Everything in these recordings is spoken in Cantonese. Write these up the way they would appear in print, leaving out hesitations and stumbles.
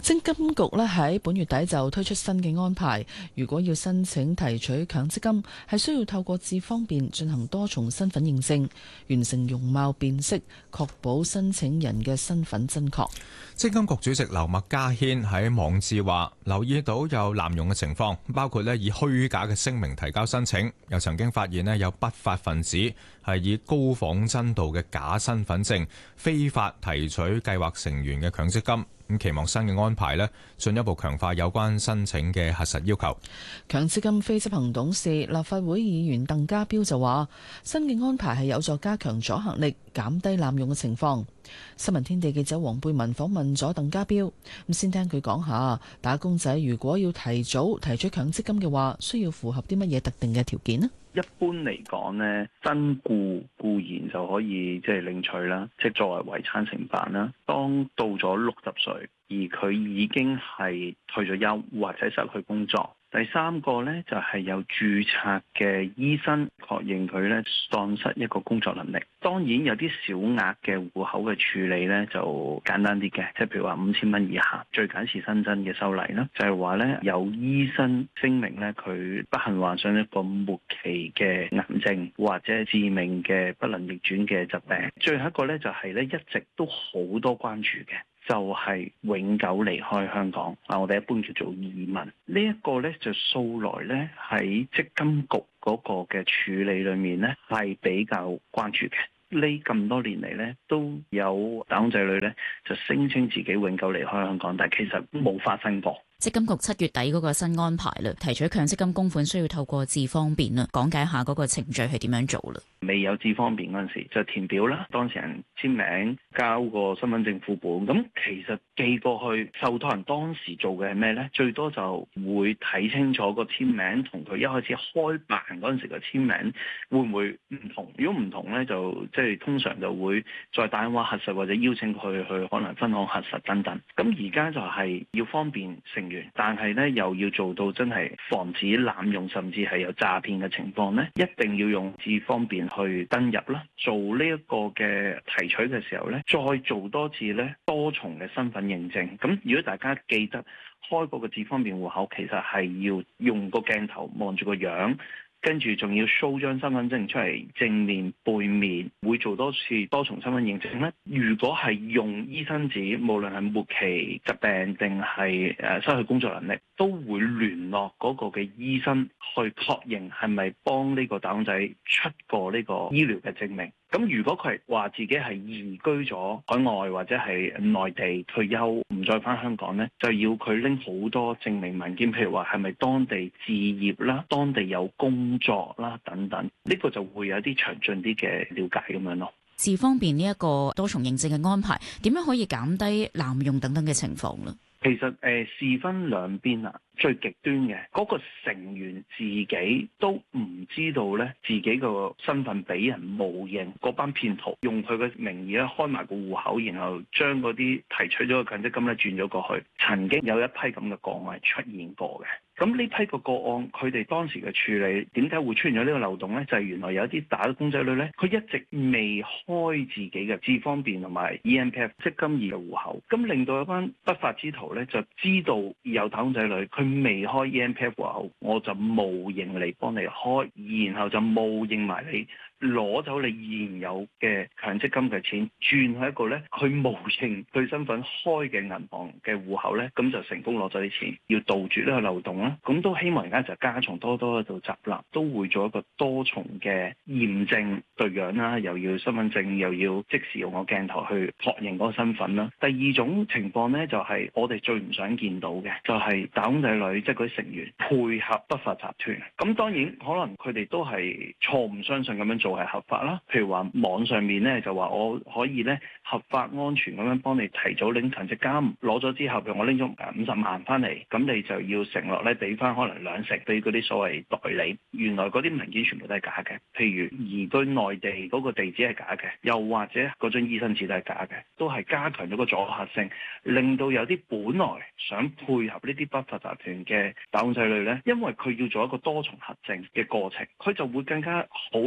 積金局咧喺本月底就推出新嘅安排，如果要申請提取強積金，係需要透過智方便進行多重身份認證，完成容貌辨識，確保申請人嘅身份真確。 積金局主席劉麥嘉軒喺網誌話，留意到有濫用嘅情況，包括以虛假嘅聲明提交申請，又曾經發現有不法分子係以高仿真度嘅假身份證非法提取計劃成員嘅強積金。咁期望新嘅安排進一步強化有關申請嘅核實要求。 強積金非執行董事立法會議員鄧家彪就話，新嘅安排係有助加強阻嚇力，減低濫用嘅情況。新聞天地記者黃貝文訪問咗鄧家彪，咁先聽佢講下打工仔如果要提早提取強積金嘅話，需要符合啲乜嘢特定嘅條件呢？ 一般嚟講呢，新僱固然就可以領取啦，即係作為遺產承辦啦。當到咗60歲，而佢已經係退咗休或者失去工作。第三個呢，就係有註冊嘅醫生確認佢呢喪失一個工作能力。當然有啲小額嘅戶口嘅處理呢，就簡單啲嘅，即係譬如話5000蚊以下。最近是新增嘅修例啦，就係話呢，有醫生聲明呢，佢不幸患上一個末期嘅癌症或者致命嘅不能逆轉嘅疾病。最後一個呢，就係呢一直都好多關注嘅，就係永久離開香港，我哋一般叫做移民。呢一個呢，就素來呢喺積金局嗰個嘅處理裏面呢，係比較關注嘅。呢咁多年嚟呢，都有打工仔女呢，就聲稱自己永久離開香港，但係其實冇發生過。 積金局7月底嗰個新安排啦，提取強積金供款需要透過智方便啦，講解下嗰個程序係點樣做啦。 未有智方便嗰陣時，就填表啦，當事人簽名，交個身份證副本。咁其實寄過去，受託人當時做嘅係咩呢？最多就會睇清楚個簽名同佢一開始開辦嗰陣時個簽名會唔會唔同。如果唔同呢，就通常就會再打電話核實或者邀請佢去可能分行核實等等。咁而家就係要方便成員，但係呢又要做到真係防止濫用，甚至係有詐騙嘅情況呢，一定要用智方便去登入啦，做呢一個嘅提取嘅時候呢，再做多次呢多重嘅身份認證。咁如果大家記得開嗰個智方便戶口，其實係要用個鏡頭望住個樣，跟住仲要 show 張身份證出嚟，正面背面會做多次多重身份認證咧。如果係用醫生紙，無論係末期疾病定係失去工作能力，都會聯絡嗰個嘅醫生去確認係咪幫呢個打工仔出過呢個醫療嘅證明。咁如果佢係話自己係移居咗海外或者係內地退休唔再返香港呢，就要佢拎好多證明文件，譬如話係咪當地置業啦、當地有工作啦等等，呢個就會有啲詳盡啲嘅了解咁樣咯。 智方便呢一個多重認證嘅安排，點樣可以減低濫用等等嘅情況呢？ 其實事分兩邊啊，最極端嘅嗰個成員自己都唔知道咧，自己個身份俾人冒認，嗰班騙徒用佢嘅名義咧開埋個戶口，然後將嗰啲提取咗嘅強積金咧轉咗過去。曾經有一批咁嘅個案係出現過嘅。咁呢批個個案，佢哋當時嘅處理點解會出現咗呢個漏洞呢？就係原來有一啲打工仔女呢，佢一直未開自己嘅智方便同埋 EMPF 積金易嘅戶口，咁令到一班不法之徒呢，就知道有打工仔女佢未開 EMPF 戶口，我就冒認嚟幫你開，然後就冒認埋你攞走你現有嘅強積金嘅錢，轉去一個呢，佢冒認佢身份開嘅銀行嘅戶口呢，咁就成功攞咗啲錢。要杜絕呢個漏洞啦，咁都希望而家就加重多喺度集納，都會做一個多重嘅驗證對樣啦，又要身份證，又要即時用個鏡頭去確認嗰個身份啦。第二種情況呢，就係我哋最唔想見到嘅，就係打工仔女即係嗰啲成員配合不法集團。咁當然可能佢哋都係錯誤相信咁樣做係合法啦。譬如話網上面呢，就話我可以呢合法安全咁樣幫你提早拎強積金，攞咗之後譬如我拎咗50萬翻嚟，咁你就要承諾咧俾翻可能20%俾嗰啲所謂代理。原來嗰啲文件全部都係假嘅，譬如移居內地嗰個地址係假嘅，又或者嗰張醫生紙都係假嘅，都係加強咗個阻嚇性，令到有啲本來想配合呢啲不法集團嘅打工仔女咧，因為佢要做一個多重核證嘅過程，佢就會更加好難去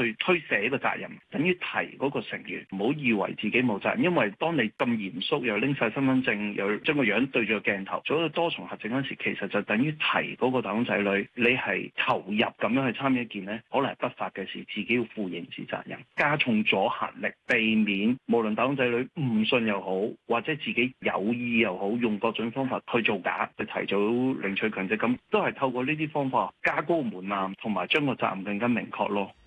去推卸個責任，等於提嗰個成員，唔好以為自己冇責任，因為當你咁嚴肅又拎晒身份證，又將個樣對住個鏡頭，做咗多重核證嗰時，其實就等於提嗰個打工仔女，你係投入咁樣去參與一件呢，可能係不法嘅事，自己要負刑事責任，加重阻嚇力，避免無論打工仔女唔信又好，或者自己有意又好，用各種方法去造假，去提早領取強積金，都係透過呢啲方法加高門檻，同埋將個責任更加明確咯。